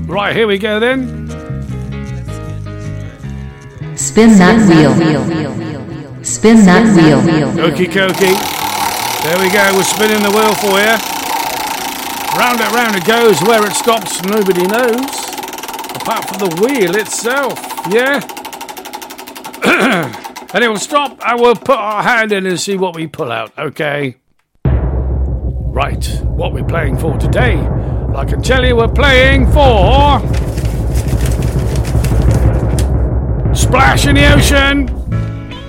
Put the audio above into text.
Right, here we go then. Spin that wheel. Spin that wheel. Okie dokie. There we go, we're spinning the wheel for you. Round it goes. Where it stops, nobody knows. Apart from the wheel itself, yeah? And it will stop, and we'll put our hand in and see what we pull out, okay? Right, what we're playing for today. I can tell you we're playing for... Splash in the Ocean!